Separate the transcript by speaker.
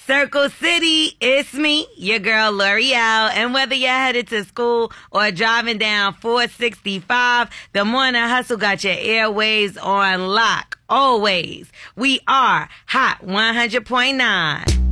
Speaker 1: Circle City, it's me, your girl L'Oreal, and whether you're headed to school or driving down 465, the Morning Hustle got your airwaves on lock. Always. We are Hot 100.9.